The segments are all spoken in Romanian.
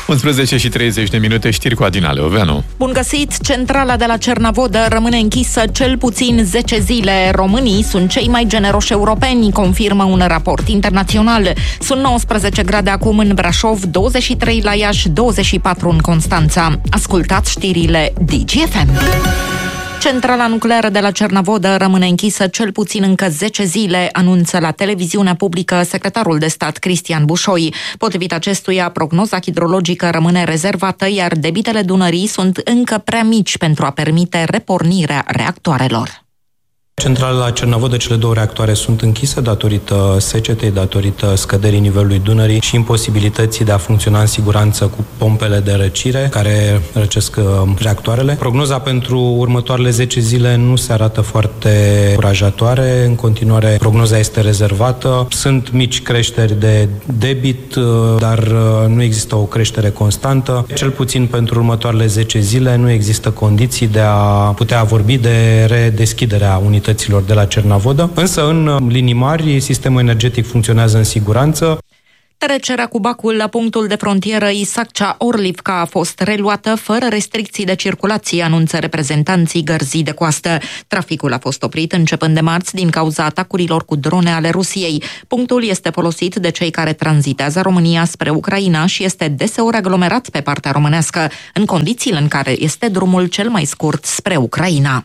11:30, știri cu Adina Leoveanu. Bun găsit! Centrala de la Cernavodă rămâne închisă cel puțin 10 zile. Românii sunt cei mai generoși europeni, confirmă un raport internațional. Sunt 19 grade acum în Brașov, 23 la Iași, 24 în Constanța. Ascultați știrile DGFM. Centrala nucleară de la Cernavodă rămâne închisă cel puțin încă 10 zile, anunță la televiziunea publică secretarul de stat Cristian Bușoi. Potrivit acestuia, prognoza hidrologică rămâne rezervată, iar debitele Dunării sunt încă prea mici pentru a permite repornirea reactoarelor. Centrala la Cernavodă, cele două reactoare sunt închise datorită secetei, datorită scăderii nivelului Dunării și imposibilității de a funcționa în siguranță cu pompele de răcire care răcesc reactoarele. Prognoza pentru următoarele 10 zile nu se arată foarte încurajatoare. În continuare, prognoza este rezervată. Sunt mici creșteri de debit, dar nu există o creștere constantă. Cel puțin pentru următoarele 10 zile nu există condiții de a putea vorbi de redeschiderea unităților de la Cernavodă, însă în linii mari sistemul energetic funcționează în siguranță. Trecerea cu bacul la punctul de frontieră Isaccea-Orlivca a fost reluată fără restricții de circulație, anunță reprezentanții gărzii de coastă. Traficul a fost oprit începând de marți din cauza atacurilor cu drone ale Rusiei. Punctul este folosit de cei care tranzitează România spre Ucraina și este deseori aglomerat pe partea românească, în condițiile în care este drumul cel mai scurt spre Ucraina.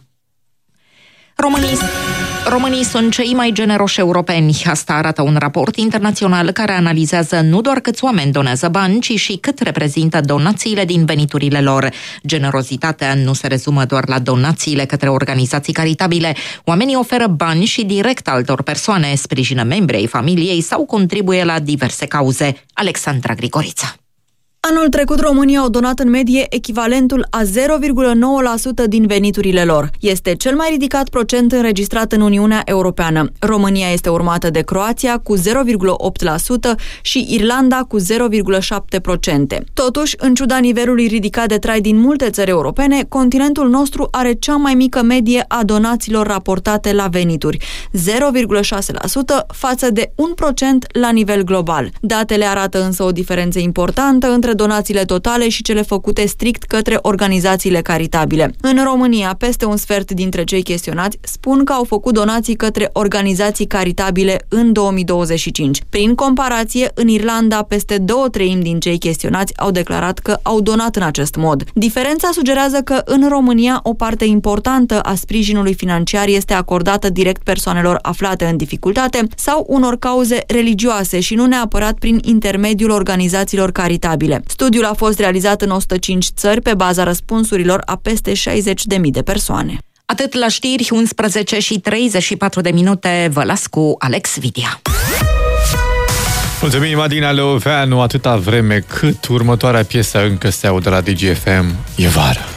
Românii sunt cei mai generoși europeni. Asta arată un raport internațional care analizează nu doar câți oameni donează bani, ci și cât reprezintă donațiile din veniturile lor. Generozitatea nu se rezumă doar la donațiile către organizații caritabile. Oamenii oferă bani și direct altor persoane, sprijină membrii ai familiei sau contribuie la diverse cauze. Alexandra Grigorița. Anul trecut, România au donat în medie echivalentul a 0,9% din veniturile lor. Este cel mai ridicat procent înregistrat în Uniunea Europeană. România este urmată de Croația cu 0,8% și Irlanda cu 0,7%. Totuși, în ciuda nivelului ridicat de trai din multe țări europene, continentul nostru are cea mai mică medie a donațiilor raportate la venituri, 0,6% față de 1% la nivel global. Datele arată însă o diferență importantă între donațiile totale și cele făcute strict către organizațiile caritabile. În România, peste un sfert dintre cei chestionați spun că au făcut donații către organizații caritabile în 2025. Prin comparație, în Irlanda, peste 2/3 din cei chestionați au declarat că au donat în acest mod. Diferența sugerează că în România o parte importantă a sprijinului financiar este acordată direct persoanelor aflate în dificultate sau unor cauze religioase și nu neapărat prin intermediul organizațiilor caritabile. Studiul a fost realizat în 105 țări pe baza răspunsurilor a peste 60.000 de persoane. Atât la știri, 11:34, vă las cu Alex Vidia. Mulțumim, Adina Leoveanu, atâta vreme cât următoarea piesă încă se audă la DGFM, e vară.